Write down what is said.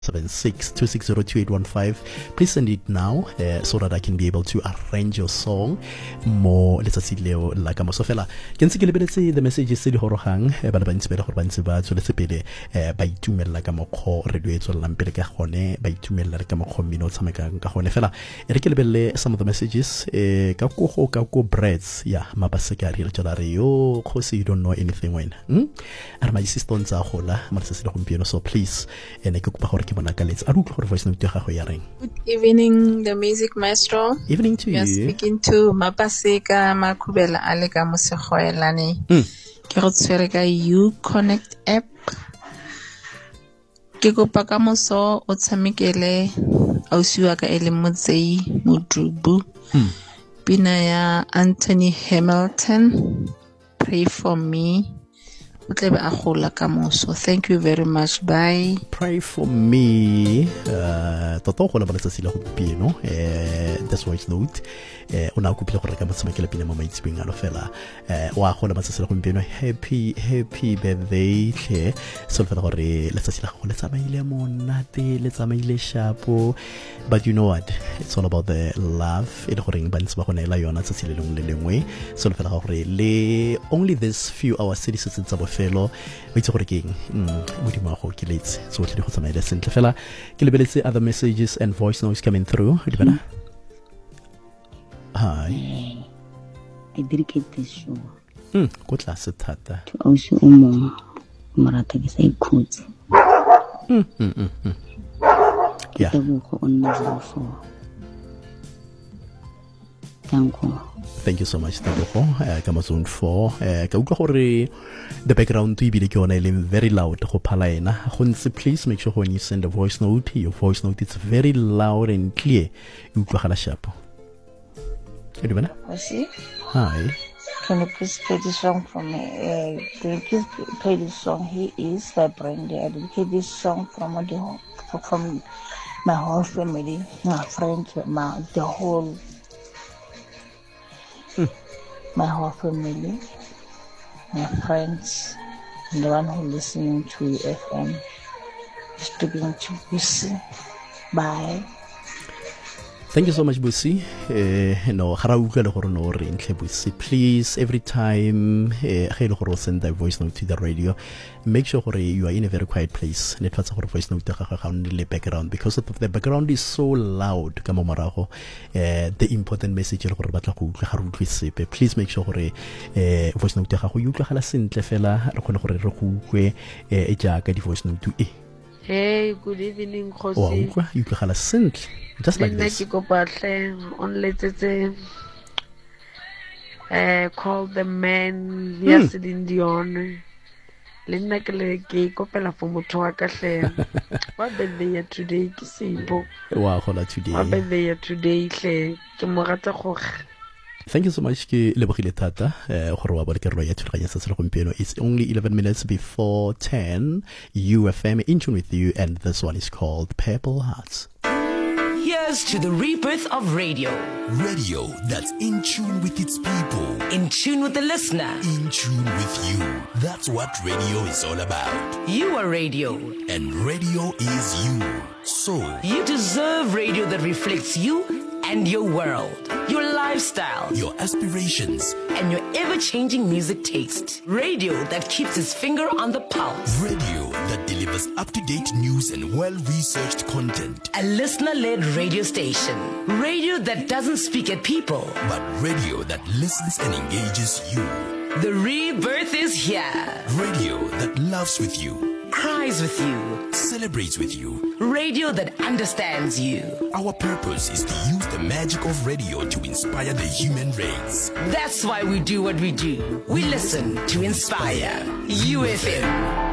7626022815. Please send it now so that I can be able to arrange your song mo letsatsi leo la ka moso fela ke ntse ke lebeletse the messages tse di horogang ba le bantsi ba le gore ba ntse ba tsweletse pele ba itumella ka mokgo radio e tswelelang pele ka gone ba itumella ka mokgo mmino o tshamekang ka gone fela e re ke lebelele some of the messages ka ko breads ya mapaseka re tsela re yo khosi you don't know anything when are my sisters tsa gola ma se se le gompieno so please ene ke kopa gore good evening, the music maestro. Evening to you. You're speaking to Mapaseka Makubela Aleka Musekhoelane. Ke go tswere ka Uconnect app. Ke go paka moso o tshamekele ausiwa ka ele motsei Mudubu. Pina ya Anthony Hamilton. Pray for me. Thank you very much. Bye. Pray for me. That's voice note. Ona kupila gore ka matsamekela pina mama itsibeng a lo fela wa gola matsatsi le gompieno happy birthday hle so fela gore letsatsi la go le tsamaile monate le tsamaile shapo but you know what it's all about the love e le gore ba ntse ba gona ela yona tsatsi le lengwe so fela gore le only this few hours se di setse tsa bofelo o itse gore keng modimo go ke letse so tle di go tsamaile sentle fela ke lebeletse other messages and voice notes coming through di bana. Hi. I dedicate this show. Go tlase thata. To also umo marata ke sa ikhutse. Yeah. Thank you so much Tebogo ka Amazon 4 ka utlwa gore the background to ibile ke yona ile very loud go phala ena go ntse please make sure when you send a voice note your voice note it's very loud and clear utlwa gala sharp. Hi. Can you please play this song for me? Can you please play this song? He is by Brandy. I dedicate this song from my whole family, my friends, my whole family, my friends, and the one who listening to FM. Speaking to Busi. Bye. Thank you so much, Busi. No, Busi. Please, every time send that voice note to the radio, make sure you are in a very quiet place. Voice note background because the background is so loud. The important message please make sure voice note voice note to Hey, good evening, Khosi. Wow, you can sense just like this. Call the man yesterday in Dion. What birthday today? Wow, today. What birthday today? Thank you so much ke lebogile thata gore wa bolekero ya thulaganya sa tsela gompieno. It's only 11 minutes before 10 UFM in tune with you and this one is called Purple Hearts. Here's to the rebirth of radio. Radio that's in tune with its people. In tune with the listener. In tune with you. That's what radio is all about. You are radio. And radio is you. So you deserve radio that reflects you and your world, your lifestyle, your aspirations, and your ever-changing music taste. Radio that keeps its finger on the pulse. Radio that delivers up-to-date news and well-researched content. A listener-led radio station. Radio that doesn't speak at people, but radio that listens and engages you. The rebirth is here. Radio that loves with you, cries with you, celebrates with you. Radio that understands you. Our purpose is to use the magic of radio to inspire the human race. That's why we do what we do. We listen to inspire. UFM.